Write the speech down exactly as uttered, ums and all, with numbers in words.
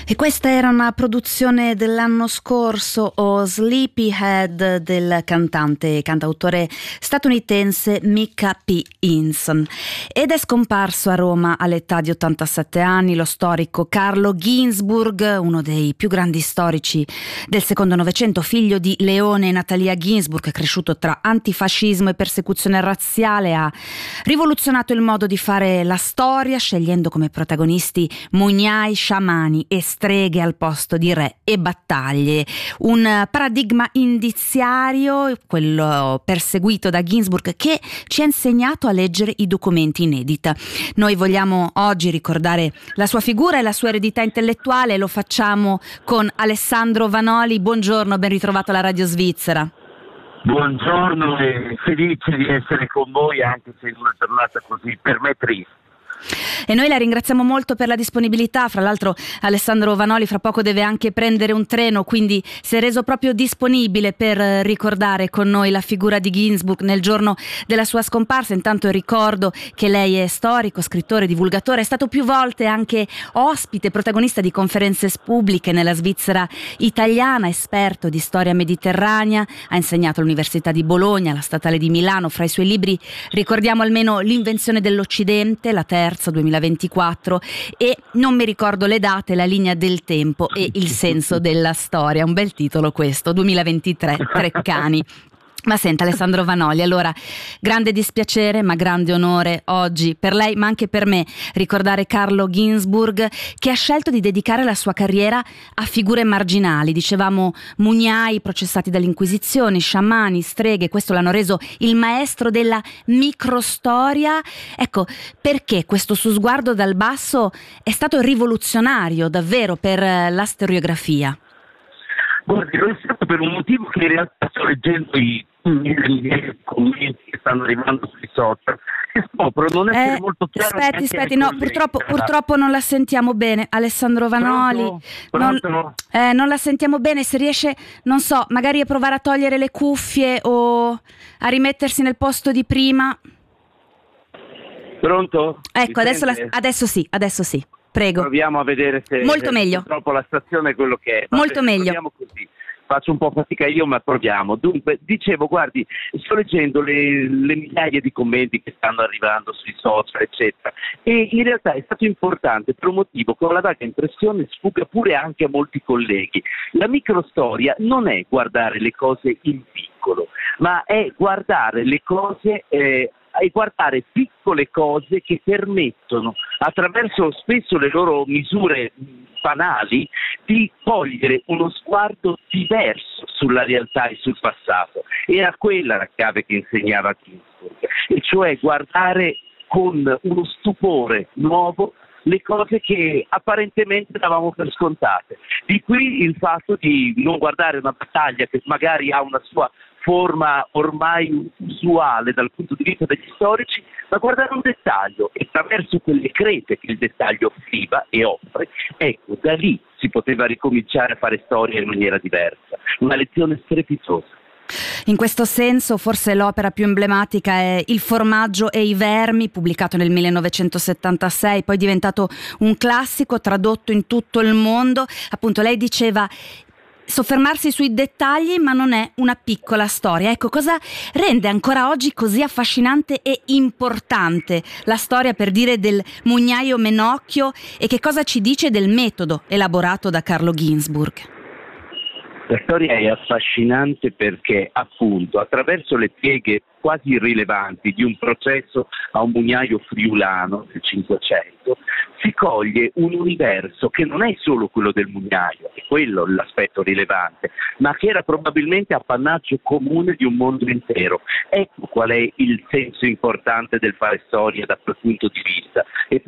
E questa era una produzione dell'anno scorso, o Sleepyhead, del cantante e cantautore statunitense Micah P. Hinson. Ed è scomparso a Roma all'età di ottantasette anni lo storico Carlo Ginzburg, uno dei più grandi storici del secondo Novecento, figlio di Leone e Natalia Ginzburg, cresciuto tra antifascismo e persecuzione razziale. Ha rivoluzionato il modo di fare la storia, scegliendo come protagonisti mugnai, sciamani e streghe al posto di re e battaglie. Un paradigma indiziario, quello perseguito da Ginzburg, che ci ha insegnato a leggere i documenti inedita. Noi vogliamo oggi ricordare la sua figura e la sua eredità intellettuale. Lo facciamo con Alessandro Vanoli. Buongiorno, ben ritrovato alla Radio Svizzera. Buongiorno e felice di essere con voi anche se in una giornata così per me triste. E noi la ringraziamo molto per la disponibilità. Fra l'altro Alessandro Vanoli fra poco deve anche prendere un treno, quindi si è reso proprio disponibile per ricordare con noi la figura di Ginzburg nel giorno della sua scomparsa. Intanto ricordo che lei è storico, scrittore, divulgatore, è stato più volte anche ospite, protagonista di conferenze pubbliche nella Svizzera italiana, esperto di storia mediterranea, ha insegnato all'Università di Bologna, alla Statale di Milano. Fra i suoi libri ricordiamo almeno L'invenzione dell'Occidente, la terza duemilaventiquattro, e non mi ricordo le date, La linea del tempo e Il senso della storia. Un bel titolo questo, duemilaventitré, Treccani. Ma senta Alessandro Vanoli, allora grande dispiacere ma grande onore oggi per lei ma anche per me ricordare Carlo Ginzburg, che ha scelto di dedicare la sua carriera a figure marginali. Dicevamo mugnai processati dall'Inquisizione, sciamani, streghe. Questo l'hanno reso il maestro della microstoria. Ecco, perché questo suo sguardo dal basso è stato rivoluzionario davvero per la storiografia? Guardi, lo è stato per un motivo che in realtà sto leggendo i miei commenti che stanno arrivando sui social e scopro non essere eh, molto chiaro. Aspetti, aspetti, no, purtroppo, purtroppo non la sentiamo bene, Alessandro Vanoli. Pronto? Pronto? Non, eh, non la sentiamo bene. Se riesce, non so, magari a provare a togliere le cuffie o a rimettersi nel posto di prima. Pronto? Ecco, adesso, la, adesso sì, adesso sì. Prego. Proviamo a vedere se molto meglio. Purtroppo la stazione è quello che è. Va molto bene, meglio. Proviamo così. Faccio un po' fatica io, ma proviamo. Dunque, dicevo, guardi, sto leggendo le, le migliaia di commenti che stanno arrivando sui social, eccetera, e in realtà è stato importante per un motivo che ho la vaga impressione sfugga pure anche a molti colleghi. La microstoria non è guardare le cose in piccolo, ma è guardare le cose eh, e guardare piccole cose che permettono, attraverso spesso le loro misure banali, di cogliere uno sguardo diverso sulla realtà e sul passato. Era quella la chiave che insegnava Ginzburg, e cioè guardare con uno stupore nuovo le cose che apparentemente davamo per scontate. Di qui il fatto di non guardare una battaglia che magari ha una sua forma ormai usuale dal punto di vista degli storici, ma guardare un dettaglio, e attraverso quelle crepe che il dettaglio offriva e offre, ecco, da lì si poteva ricominciare a fare storia in maniera diversa. Una lezione strepitosa. In questo senso forse l'opera più emblematica è Il formaggio e i vermi, pubblicato nel millenovecentosettantasei, poi diventato un classico tradotto in tutto il mondo. Appunto, lei diceva soffermarsi sui dettagli, ma non è una piccola storia. Ecco, cosa rende ancora oggi così affascinante e importante la storia, per dire, del mugnaio Menocchio, e che cosa ci dice del metodo elaborato da Carlo Ginzburg? La storia è affascinante perché, appunto, attraverso le pieghe quasi irrilevanti di un processo a un mugnaio friulano del Cinquecento si coglie un universo che non è solo quello del mugnaio, è quello l'aspetto rilevante, ma che era probabilmente appannaggio comune di un mondo intero. Ecco qual è il senso importante del fare storia da quel punto di vista. E